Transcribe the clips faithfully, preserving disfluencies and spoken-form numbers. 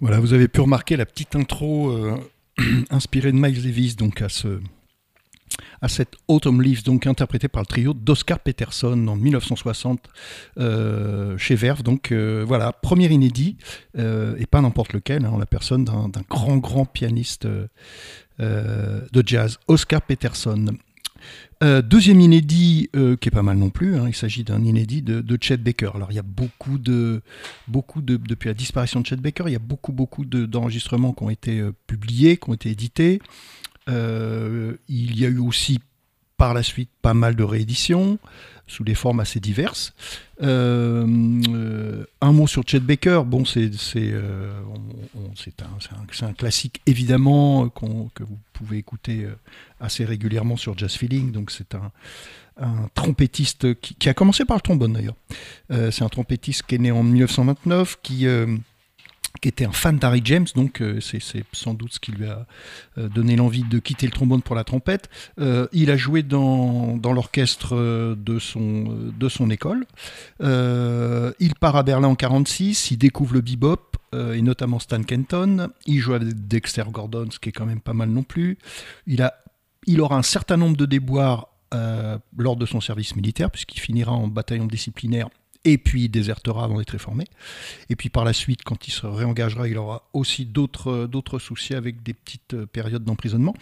Voilà, vous avez pu remarquer la petite intro euh, inspirée de Miles Davis, donc à, ce, à cette Autumn Leaves, donc interprétée par le trio d'Oscar Peterson en mille neuf cent soixante euh, chez Verve. Donc euh, voilà, premier inédit, euh, et pas n'importe lequel, hein, en la personne d'un, d'un grand, grand pianiste euh, euh, de jazz, Oscar Peterson. Euh, deuxième inédit, euh, qui est pas mal non plus, hein, il s'agit d'un inédit de, de Chet Baker. Alors il y a beaucoup de, beaucoup de, depuis la disparition de Chet Baker, il y a beaucoup, beaucoup de, d'enregistrements qui ont été euh, publiés, qui ont été édités. Euh, il y a eu aussi par la suite pas mal de rééditions sous des formes assez diverses. Euh, euh, un mot sur Chet Baker, bon, c'est, c'est, euh, on, on, c'est, un, c'est, un, c'est un classique évidemment qu'on, que vous pouvez écouter assez régulièrement sur Jazz Feeling. Donc c'est un, un trompettiste qui, qui a commencé par le trombone d'ailleurs. Euh, c'est un trompettiste qui est né en dix-neuf cent vingt-neuf, qui euh, qui était un fan d'Harry James, donc euh, c'est, c'est sans doute ce qui lui a euh, donné l'envie de quitter le trombone pour la trompette. Euh, il a joué dans, dans l'orchestre de son, de son école. Euh, il part à Berlin en quarante-six, il découvre le bebop, euh, et notamment Stan Kenton. Il joue avec Dexter Gordon, ce qui est quand même pas mal non plus. Il, a, il aura un certain nombre de déboires euh, lors de son service militaire, puisqu'il finira en bataillon disciplinaire, et puis il désertera avant d'être réformé. Et puis par la suite, quand il se réengagera, il aura aussi d'autres, d'autres soucis avec des petites périodes d'emprisonnement.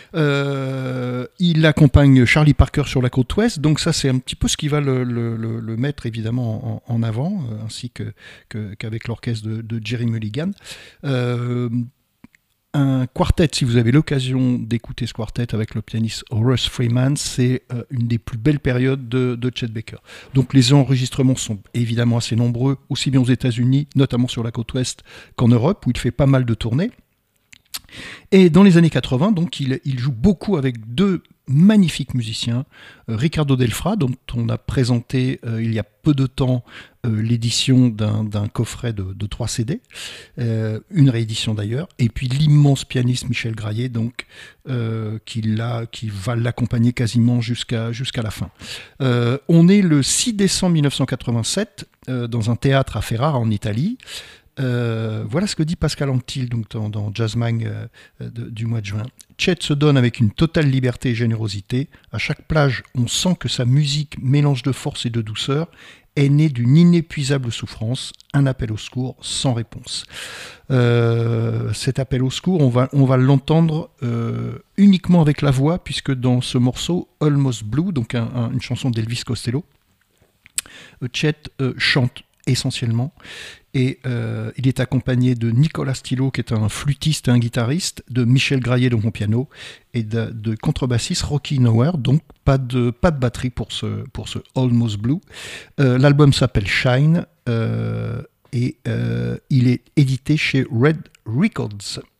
Euh, il accompagne Charlie Parker sur la côte ouest, donc ça c'est un petit peu ce qui va le, le, le, le mettre évidemment en, en avant, euh, ainsi que, que, qu'avec l'orchestre de, de Jerry Mulligan. Euh, Un quartet, si vous avez l'occasion d'écouter ce quartet avec le pianiste Horace Freeman, c'est euh, une des plus belles périodes de, de Chet Baker. Donc les enregistrements sont évidemment assez nombreux, aussi bien aux États-Unis, notamment sur la côte ouest, qu'en Europe, où il fait pas mal de tournées. Et dans les années quatre-vingts, donc, il, il joue beaucoup avec deux magnifiques musiciens, euh, Ricardo Delfra, dont on a présenté euh, il y a peu de temps euh, l'édition d'un, d'un coffret de, de trois C D, euh, une réédition d'ailleurs, et puis l'immense pianiste Michel Graillet, donc, euh, qui, l'a, qui va l'accompagner quasiment jusqu'à, jusqu'à la fin. Euh, on est le six décembre mille neuf cent quatre-vingt-sept euh, dans un théâtre à Ferrare en Italie. Euh, voilà ce que dit Pascal Anctil donc dans, dans Jazz Mag euh, de, du mois de juin. Chet se donne avec une totale liberté et générosité. À chaque plage, on sent que sa musique, mélange de force et de douceur, est née d'une inépuisable souffrance, un appel au secours sans réponse. Euh, cet appel au secours, on va, on va l'entendre euh, uniquement avec la voix, puisque dans ce morceau, Almost Blue, donc un, un, une chanson d'Elvis Costello, Chet euh, chante essentiellement, et euh, il est accompagné de Nicolas Stilo, qui est un flûtiste et un guitariste, de Michel Graillet donc au piano, et de, de contrebassiste Rocky Nower, donc pas de, pas de batterie pour ce, pour ce Almost Blue. Euh, l'album s'appelle Shine, euh, et euh, il est édité chez Red Records.